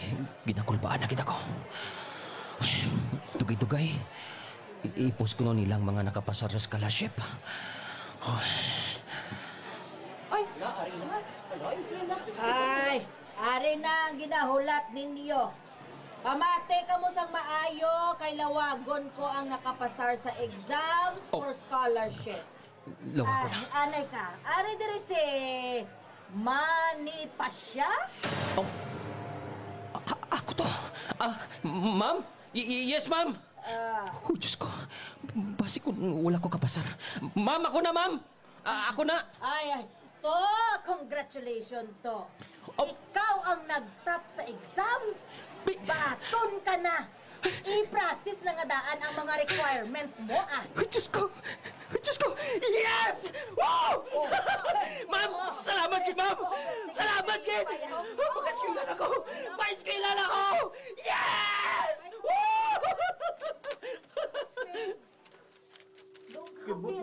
ginakulbaan na kita ko. Ay, tugay-tugay. Ipos ko na nilang mga nakapasar sa scholarship. Ay, ari na ang ginahulat ninyo. Pamate ka mo sang maayo kay lawagon ko ang nakapasar sa exams for scholarship. Lawa ko na. Anay ka, ari diri si Manny Pasya? Ako to. Ma'am? Yes, ma'am. Oh, Diyos ko. Basi kung wala ko kapasar. Ma'am, ako na, ma'am. Ako na. Ay, to, congratulations to. Ikaw ang nag-top sa exams. Baton ka na. I-process na nga daan ang mga requirements mo, Diyos ko! Diyos ko! Yes! Wow! Ma'am! Salamat kay ma'am! Salamat kay! Pagkaskilan ako! Paiskilan ako! Yes! Woo!